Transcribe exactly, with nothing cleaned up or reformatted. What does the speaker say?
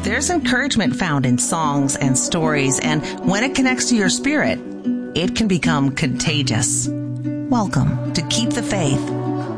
There's encouragement found in songs and stories, and when it connects to your spirit, it can become contagious. Welcome to Keep the Faith